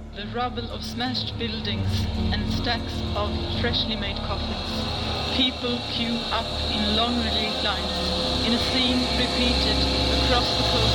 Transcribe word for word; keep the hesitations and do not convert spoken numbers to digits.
The rubble of smashed buildings and stacks of freshly made coffins. People queue up in long relief lines in a scene repeated across the coast